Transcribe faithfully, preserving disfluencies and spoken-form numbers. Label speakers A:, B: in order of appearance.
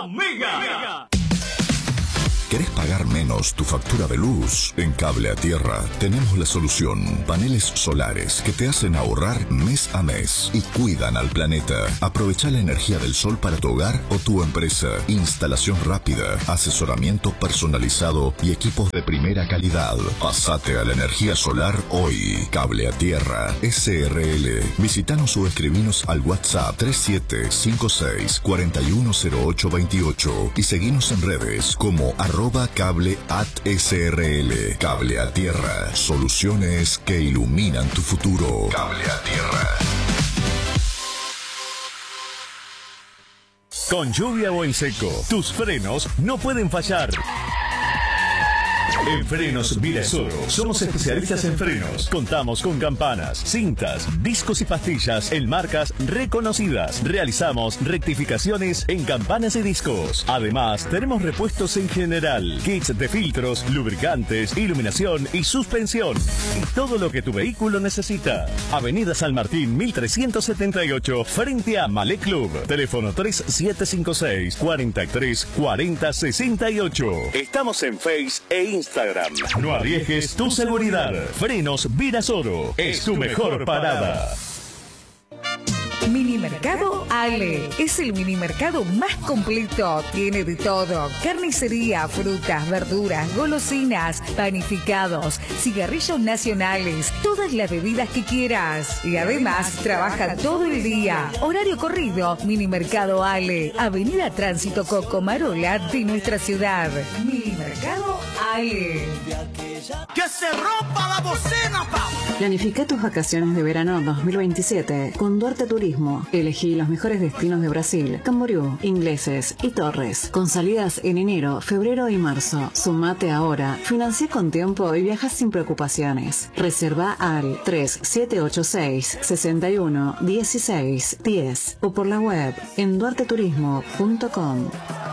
A: Mega.
B: ¿Querés pagar menos tu factura de luz? En Cable a Tierra tenemos la solución. Paneles solares que te hacen ahorrar mes a mes y cuidan al planeta. Aprovecha la energía del sol para tu hogar o tu empresa. Instalación rápida, asesoramiento personalizado y equipos de primera calidad. Pasate a la energía solar hoy. Cable a Tierra S R L. Visítanos o escribinos al WhatsApp tres siete cinco seis cuatro uno cero ocho dos ocho y seguinos en redes como arroba cable at srl. Cable a Tierra. Soluciones que iluminan tu futuro. Cable a Tierra.
C: Con lluvia o en seco, tus frenos no pueden fallar. En Frenos Virasoro somos especialistas en frenos. Contamos con campanas, cintas, discos y pastillas en marcas reconocidas. Realizamos rectificaciones en campanas y discos. Además, tenemos repuestos en general, kits de filtros, lubricantes, iluminación y suspensión. Y todo lo que tu vehículo necesita. Avenida San Martín mil trescientos setenta y ocho, frente a Malé Club. Teléfono tres siete cinco seis cuatro tres cuatro cero seis ocho. Estamos en Face e Instagram. No arriesgues tu seguridad. Frenos Virasoro es tu mejor parada.
D: Minimercado Ale es el minimercado más completo. Tiene de todo: carnicería, frutas, verduras, golosinas, panificados, cigarrillos nacionales, todas las bebidas que quieras. Y además trabaja todo el día. Horario corrido. Minimercado Ale, Avenida Tránsito Cocomarola de nuestra ciudad. Minimercado Ale.
A: ¡Que se rompa la bocina, papá!
E: Planifica tus vacaciones de verano dos mil veintisiete con Duarte Turismo. Elegí los mejores destinos de Brasil, Camboriú, Ingleses y Torres, con salidas en enero, febrero y marzo. Sumate ahora, financia con tiempo y viajas sin preocupaciones. Reserva al tres siete ocho seis seis uno uno seis uno cero o por la web en duarte turismo punto com.